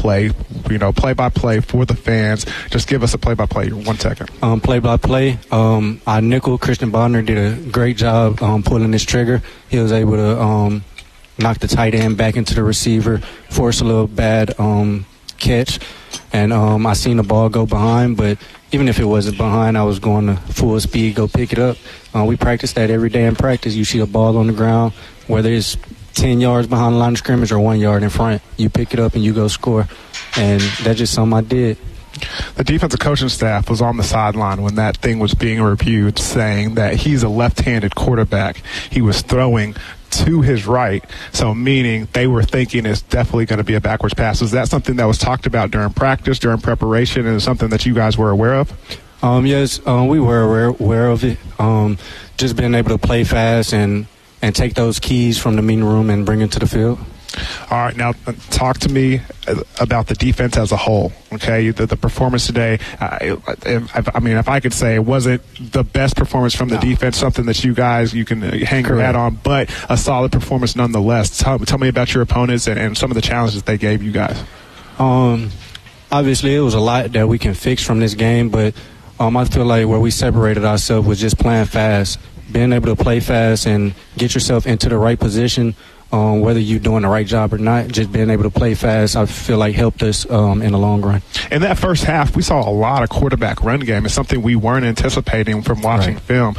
play-by-play, play-by-play for the fans. Just give us a play-by-play, 1 second. Play-by-play, our nickel, Christian Bodner, did a great job pulling this trigger. He was able to knock the tight end back into the receiver, force a little bad catch, and I seen the ball go behind, but even if it wasn't behind, I was going to full speed, go pick it up. We practice that every day in practice. You see a ball on the ground, whether it's 10 yards behind the line of scrimmage or 1 yard in front, you pick it up and you go score. And that's just something I did. The defensive coaching staff was on the sideline when that thing was being reviewed, saying that he's a left-handed quarterback. He was throwing to his right, so meaning they were thinking it's definitely going to be a backwards pass. Is that something that was talked about during practice, during preparation, and something that you guys were aware of? Yes, we were aware of it. Just being able to play fast and take those keys from the meeting room and bring it to the field. All right, now talk to me about the defense as a whole, okay? The performance today, if I could say it wasn't the best performance from the defense, something that you can hang your hat on, but a solid performance nonetheless. Tell me about your opponents and some of the challenges they gave you guys. Obviously, it was a lot that we can fix from this game, but I feel like where we separated ourselves was just playing fast, being able to play fast and get yourself into the right position. Whether you're doing the right job or not, just being able to play fast, I feel like helped us in the long run. In that first half, we saw a lot of quarterback run game. It's something we weren't anticipating from watching film.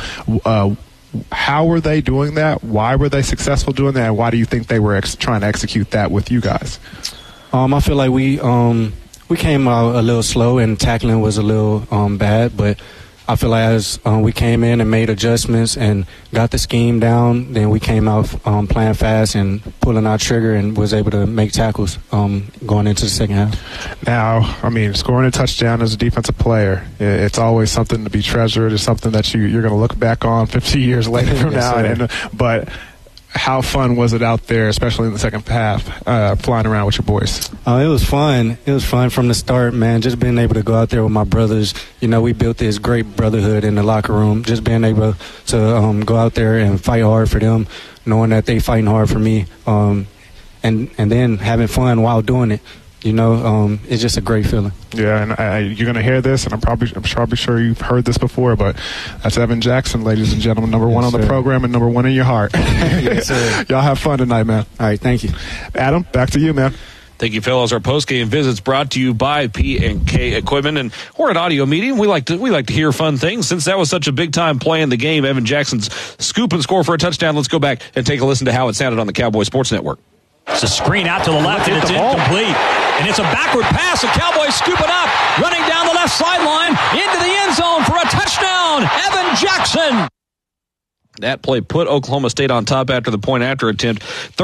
How were they doing that? Why were they successful doing that? And why do you think they were trying to execute that with you guys? I feel like we came out a little slow and tackling was a little bad, but I feel like as we came in and made adjustments and got the scheme down, then we came out playing fast and pulling our trigger and was able to make tackles going into the second half. Now, scoring a touchdown as a defensive player, it's always something to be treasured. It's something that you're going to look back on 50 years later from now. But how fun was it out there, especially in the second half, flying around with your boys? It was fun. It was fun from the start, man. Just being able to go out there with my brothers. We built this great brotherhood in the locker room. Just being able to go out there and fight hard for them, knowing that they fighting hard for me, and then having fun while doing it. It's just a great feeling. Yeah, and you're going to hear this, and I'm probably sure you've heard this before, but that's Evan Jackson, ladies and gentlemen, number one on the program and number one in your heart. Yes, sir. Y'all have fun tonight, man. All right, thank you. Adam, back to you, man. Thank you, fellas. Our post-game visit's brought to you by P&K Equipment, and we're an audio medium. We like to hear fun things. Since that was such a big-time play in the game, Evan Jackson's scoop and score for a touchdown, let's go back and take a listen to how it sounded on the Cowboy Sports Network. It's a screen out to the left, and it's incomplete. And it's a backward pass. The Cowboys scoop it up, running down the left sideline into the end zone for a touchdown. Evan Jackson. That play put Oklahoma State on top after the point after attempt,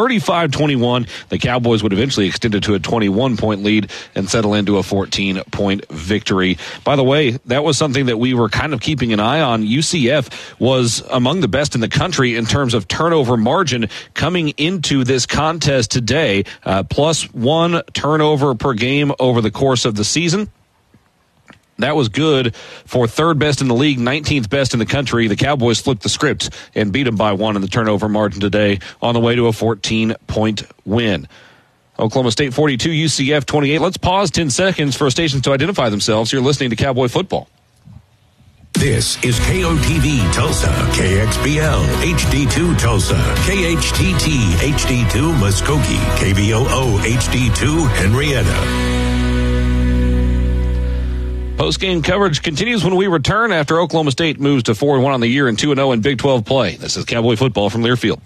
35-21. The Cowboys would eventually extend it to a 21-point lead and settle into a 14-point victory. By the way, that was something that we were kind of keeping an eye on. UCF was among the best in the country in terms of turnover margin coming into this contest today, plus 1 turnover per game over the course of the season. That was good for third best in the league, 19th best in the country. The Cowboys flipped the script and beat them by 1 in the turnover margin today on the way to a 14-point win. Oklahoma State 42, UCF 28. Let's pause 10 seconds for stations to identify themselves. You're listening to Cowboy Football. This is KOTV Tulsa, KXBL HD2 Tulsa, KHTT HD2 Muskogee, KBOO HD2 Henrietta. Post-game coverage continues when we return after Oklahoma State moves to 4-1 on the year and 2-0 in Big 12 play. This is Cowboy Football from Learfield.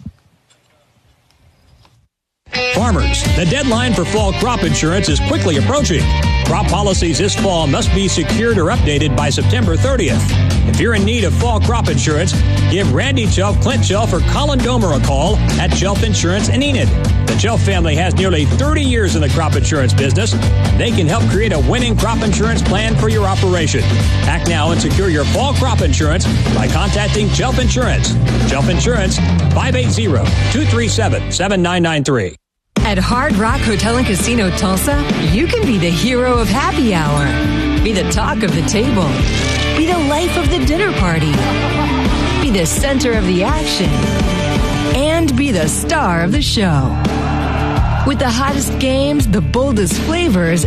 Farmers, the deadline for fall crop insurance is quickly approaching. Crop policies this fall must be secured or updated by September 30th. If you're in need of fall crop insurance, give Randy Chelf, Clint Chelf, or Colin Domer a call at Chelf Insurance in Enid. The Chelf family has nearly 30 years in the crop insurance business. They can help create a winning crop insurance plan for your operation. Act now and secure your fall crop insurance by contacting Chelf Insurance. Chelf Insurance, 580-237-7993. At Hard Rock Hotel and Casino Tulsa, you can be the hero of happy hour, be the talk of the table, be the life of the dinner party, be the center of the action, and be the star of the show. With the hottest games, the boldest flavors,